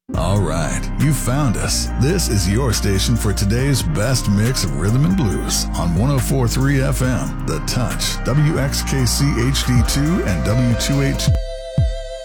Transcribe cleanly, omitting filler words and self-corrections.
All right, you found us. This is your station for today's best mix of rhythm and blues on 104.3 FM, The Touch, WXKC HD2 and W2H.